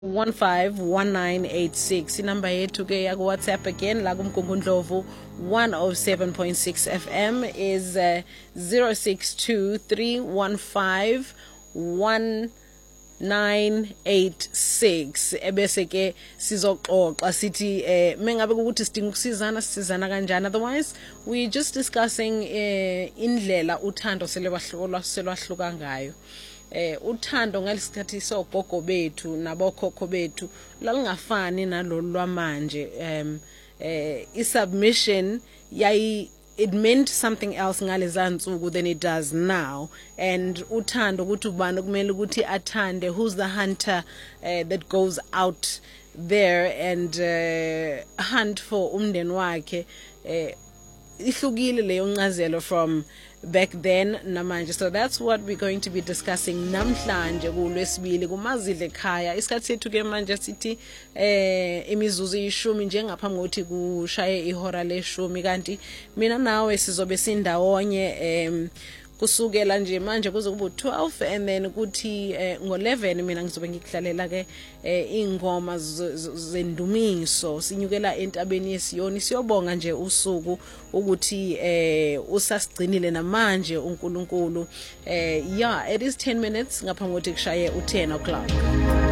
151986 inamba yethu ke ya WhatsApp again la kumgungundlovu 107.6 FM is 0623151986 ebese ke sizoxoxa sithi mengabe ukuthi sidinga ukusizana sisizana kanjani. Otherwise we just discussing indlela uthando selwahluka ngayo. Uthando ngalesikhathi sogogo bethu nabokhokho bethu lalingafani nalolu lwamanje. Submission it meant something else ngalezansuku than it does now, and uthando ukuthi ubani kumele ukuthi athande, who's the hunter that goes out there and hunt for umndeni wakhe, ihlukile leyo ncazelo from back then namanje. So that's what we're going to be discussing namhlanje kuLwesibili kumazidle ekhaya. Isikhathi sethu ke manje sithi imizuzu 10 njengaphambi kokuthi kushaye ihora le10, kanti mina nawe sizobe sindawonye kusukela nje manje kuze kube 12 and then kuthi ngo11 mina ngizobe ngikudlalela ke ingoma zendumiso. Sinyukela entabeni yeSiyoni siyobonga nje usuku ukuthi usasigcinile namanje uNkulunkulu. Yeah, it is 10 minutes ngaphambi kokuthi kushaye u10 o'clock.